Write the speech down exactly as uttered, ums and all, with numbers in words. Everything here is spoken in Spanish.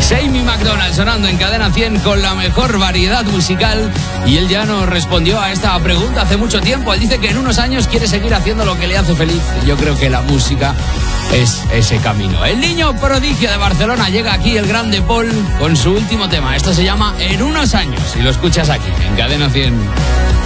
Amy McDonald sonando en Cadena cien con la mejor variedad musical. Y él ya nos respondió a esta pregunta hace mucho tiempo. Él dice que en unos años quiere seguir haciendo lo que le hace feliz. Yo creo que la música es ese camino. El niño prodigio de Barcelona llega aquí, el grande Paul, con su último tema. Esto se llama En unos años y lo escuchas aquí, en Cadena cien.